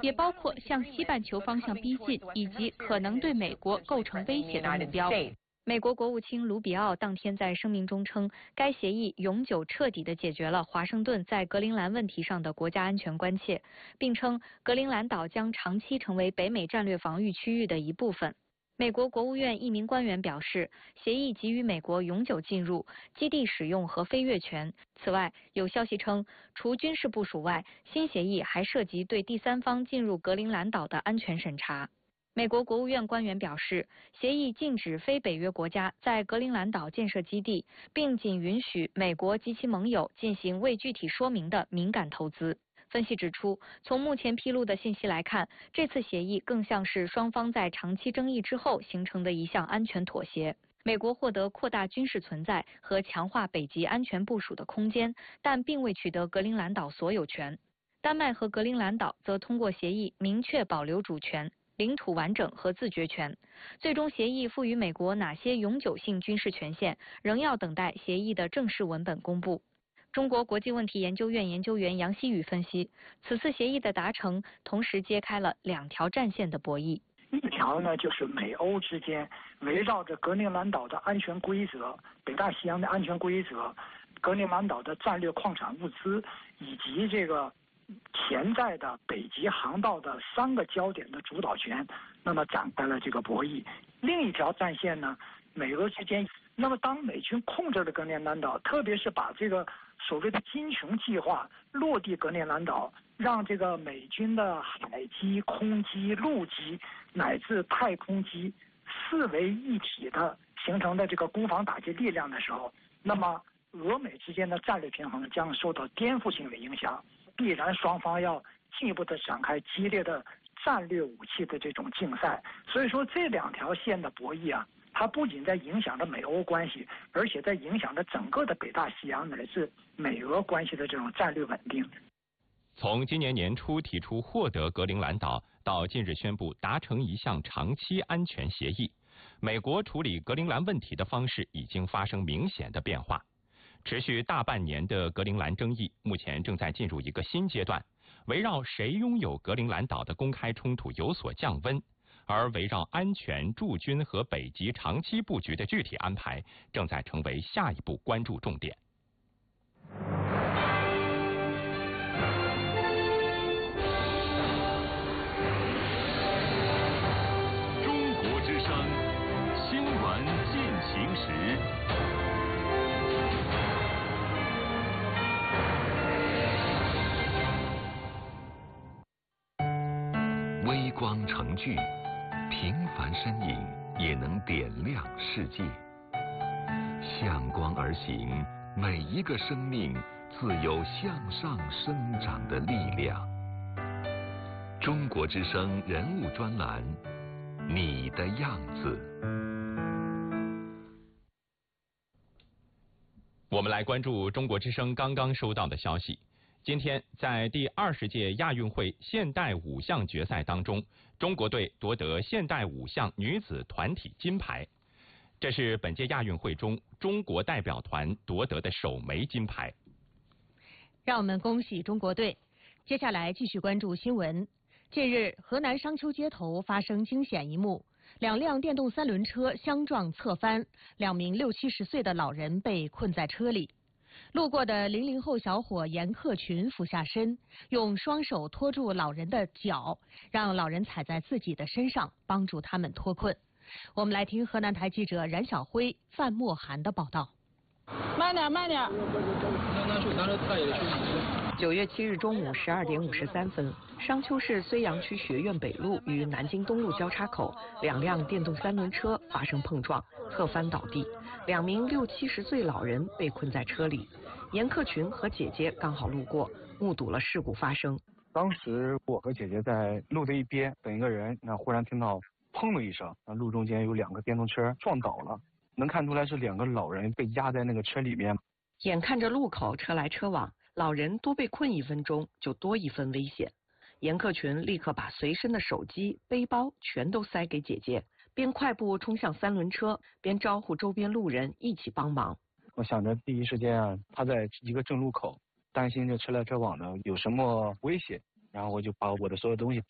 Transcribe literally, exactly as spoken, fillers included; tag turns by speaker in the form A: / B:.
A: 也包括向西半球方向逼近，以及可能对美国构成威胁的目标。美国国务卿卢比奥当天在声明中称，该协议永久彻底地解决了华盛顿在格陵兰问题上的国家安全关切，并称格陵兰岛将长期成为北美战略防御区域的一部分。美国国务院一名官员表示，协议给予美国永久进入、基地使用和飞越权。此外，有消息称，除军事部署外，新协议还涉及对第三方进入格陵兰岛的安全审查。美国国务院官员表示，协议禁止非北约国家在格陵兰岛建设基地，并仅允许美国及其盟友进行未具体说明的敏感投资。分析指出，从目前披露的信息来看，这次协议更像是双方在长期争议之后形成的一项安全妥协。美国获得扩大军事存在和强化北极安全部署的空间，但并未取得格陵兰岛所有权。丹麦和格陵兰岛则通过协议明确保留主权、领土完整和自决权。最终协议赋予美国哪些永久性军事权限，仍要等待协议的正式文本公布。中国国际问题研究院研究员杨希宇分析，此次协议的达成，同时揭开了两条战线的博弈。
B: 一条呢，就是美欧之间围绕着格陵兰岛的安全规则、北大西洋的安全规则、格陵兰岛的战略矿产物资以及这个潜在的北极航道的三个焦点的主导权，那么展开了这个博弈。另一条战线呢，美俄之间，那么当美军控制了格陵兰岛，特别是把这个所谓的金琼计划落地格陵兰岛，让这个美军的海基、空基、陆基乃至太空基四为一体的形成的这个攻防打击力量的时候，那么俄美之间的战略平衡将受到颠覆性的影响，必然双方要进一步的展开激烈的战略武器的这种竞赛。所以说这两条线的博弈啊，它不仅在影响着美欧关系，而且在影响着整个的北大西洋乃至美俄关系的这种战略稳定。
C: 从今年年初提出获得格陵兰岛，到近日宣布达成一项长期安全协议，美国处理格陵兰问题的方式已经发生明显的变化。持续大半年的格陵兰争议，目前正在进入一个新阶段，围绕谁拥有格陵兰岛的公开冲突有所降温，而围绕安全驻军和北极长期布局的具体安排，正在成为下一步关注重点。
D: 中国之声，新闻进行时。微光成炬，平凡身影也能点亮世界。向光而行，每一个生命自有向上生长的力量。中国之声人物专栏，你的样子。
C: 我们来关注中国之声刚刚收到的消息。今天，在第二十届亚运会现代五项决赛当中，中国队夺得现代五项女子团体金牌，这是本届亚运会中中国代表团夺得的首枚金牌。
E: 让我们恭喜中国队。接下来继续关注新闻。近日，河南商丘街头发生惊险一幕，两辆电动三轮车相撞侧翻，两名六七十岁的老人被困在车里。路过的零零后小伙严克群俯下身，用双手托住老人的脚，让老人踩在自己的身上，帮助他们脱困。我们来听河南台记者冉晓辉、范墨涵的报道。
F: 慢点，慢点。
G: 九月七日中午十二点五十三分，商丘市睢阳区学院北路与南京东路交叉口，两辆电动三轮车发生碰撞，侧翻倒地，两名六七十岁老人被困在车里。严克群和姐姐刚好路过，目睹了事故发生。
H: 当时我和姐姐在路的一边等一个人，那忽然听到砰的一声，那路中间有两个电动车撞倒了，能看出来是两个老人被压在那个车里面。
G: 眼看着路口车来车往，老人多被困一分钟就多一分危险。严克群立刻把随身的手机、背包全都塞给姐姐，边快步冲向三轮车，边招呼周边路人一起帮忙。
H: 我想着第一时间啊，他在一个正路口，担心这车来车往的有什么危险，然后我就把我的所有东西